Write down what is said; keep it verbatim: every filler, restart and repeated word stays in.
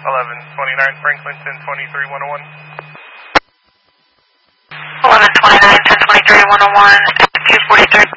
eleven twenty-nine Franklin, ten twenty-three one oh one. eleven twenty-nine, ten twenty-three one oh one, two forty-three.